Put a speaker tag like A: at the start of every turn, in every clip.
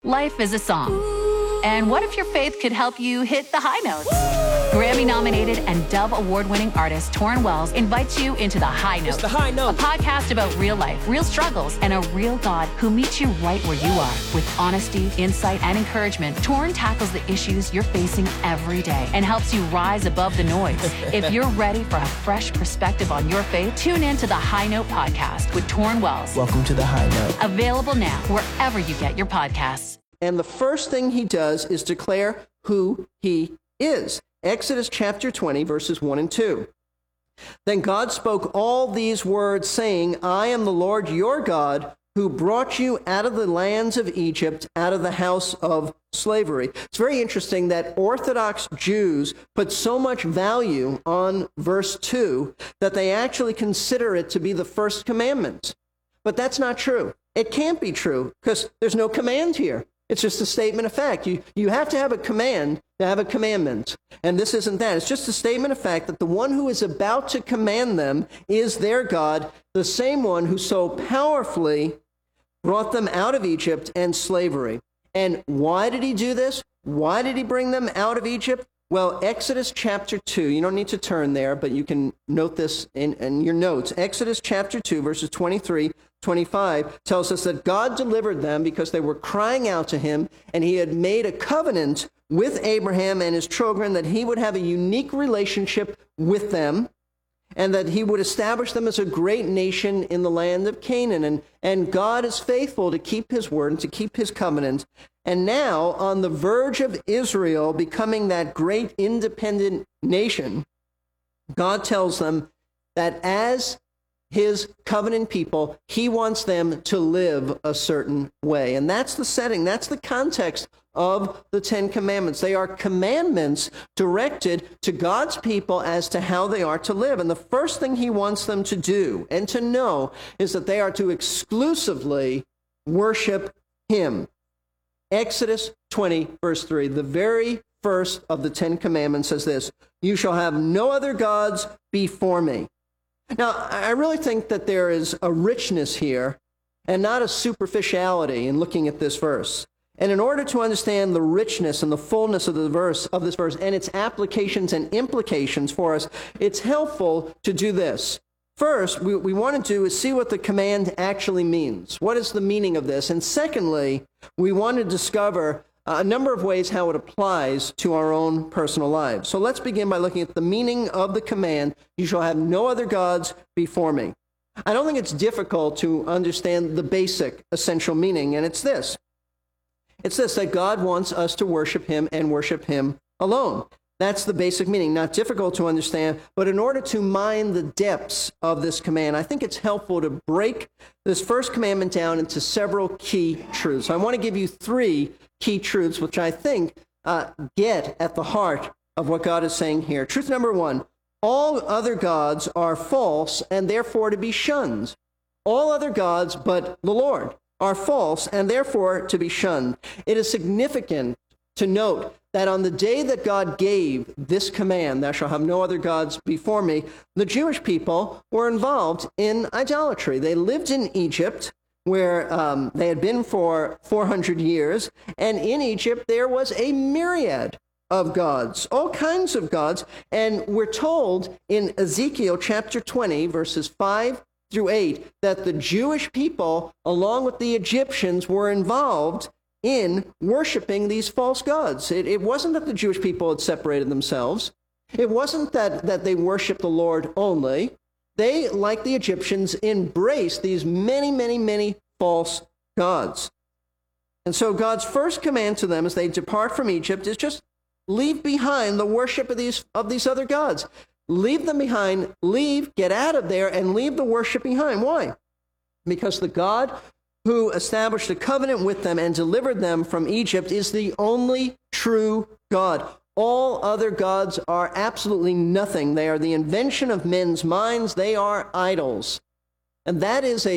A: Life is a song. And what if your faith could help you hit the high notes? Grammy-nominated and Dove Award-winning artist Torrin Wells invites you into The High Note.
B: It's The High Note.
A: A podcast about real life, real struggles, and a real God who meets you right where you are. With honesty, insight, and encouragement, Torrin tackles the issues you're facing every day and helps you rise above the noise. If you're ready for a fresh perspective on your faith, tune in to The High Note podcast with Torrin Wells.
B: Welcome to The High Note.
A: Available now wherever you get your podcasts.
C: And the first thing he does is declare who he is. Exodus chapter 20, verses 1 and 2. Then God spoke all these words, saying, I am the Lord your God, who brought you out of the lands of Egypt, out of the house of slavery. It's very interesting that Orthodox Jews put so much value on verse 2 that they actually consider it to be the first commandment. But that's not true. It can't be true because there's no command here. It's just a statement of fact. You have to have a command to have a commandment. And this isn't that. It's just a statement of fact that the one who is about to command them is their God, the same one who so powerfully brought them out of Egypt and slavery. And why did he do this? Why did he bring them out of Egypt? Well, Exodus chapter 2, you don't need to turn there, but you can note this in your notes. Exodus chapter 2, verses 23, 25 tells us that God delivered them because they were crying out to him, and he had made a covenant with Abraham and his children that he would have a unique relationship with them, and that he would establish them as a great nation in the land of Canaan. And God is faithful to keep his word and to keep his covenant. And now, on the verge of Israel becoming that great independent nation, God tells them that as his covenant people, he wants them to live a certain way. And that's the setting, that's the context of the Ten Commandments. They are commandments directed to God's people as to how they are to live. And the first thing he wants them to do and to know is that they are to exclusively worship him. Exodus 20, verse 3, the very first of the Ten Commandments says this, you shall have no other gods before me. Now, I really think that there is a richness here and not a superficiality in looking at this verse. And in order to understand the richness and the fullness of this verse and its applications and implications for us, it's helpful to do this. First, we want to do is see what the command actually means. What is the meaning of this? And secondly, we want to discover a number of ways how it applies to our own personal lives. So let's begin by looking at the meaning of the command, you shall have no other gods before me. I don't think it's difficult to understand the basic essential meaning, and it's this. It's this, that God wants us to worship him and worship him alone. That's the basic meaning, not difficult to understand, but in order to mine the depths of this command, I think it's helpful to break this first commandment down into several key truths. So I want to give you three key truths, which I think get at the heart of what God is saying here. Truth number one, all other gods are false and therefore to be shunned. All other gods but the Lord are false and therefore to be shunned. It is significant to note that on the day that God gave this command, thou shalt have no other gods before me, the Jewish people were involved in idolatry. They lived in Egypt, where they had been for 400 years, and in Egypt there was a myriad of gods, all kinds of gods, and we're told in Ezekiel chapter 20, verses 5 through 8, that the Jewish people, along with the Egyptians, were involved in worshiping these false gods. It wasn't that the Jewish people had separated themselves. It wasn't that they worshiped the Lord only. They, like the Egyptians, embraced these many, many, many false gods. And so God's first command to them as they depart from Egypt is just leave behind the worship of these other gods. Leave them behind, get out of there, and leave the worship behind. Why? Because the God who established a covenant with them and delivered them from Egypt is the only true God. All other gods are absolutely nothing. They are the invention of men's minds. They are idols. And that is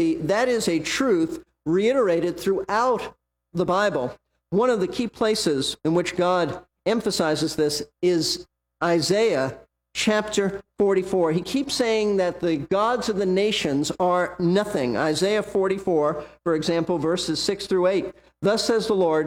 C: a truth reiterated throughout the Bible. One of the key places in which God emphasizes this is Isaiah chapter 44. He keeps saying that the gods of the nations are nothing. Isaiah 44, for example, verses 6 through 8. Thus says the Lord,